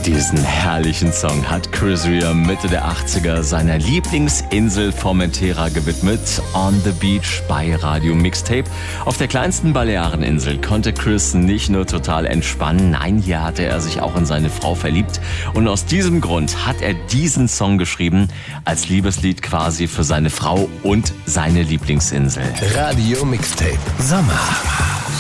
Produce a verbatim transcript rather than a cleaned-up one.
Diesen herrlichen Song hat Chris Rea Mitte der achtziger seiner Lieblingsinsel Formentera gewidmet. On the Beach bei Radio Mixtape. Auf der kleinsten Baleareninsel konnte Chris nicht nur total entspannen, nein, hier hatte er sich auch in seine Frau verliebt. Und aus diesem Grund hat er diesen Song geschrieben, als Liebeslied quasi für seine Frau und seine Lieblingsinsel. Radio Mixtape Sommer.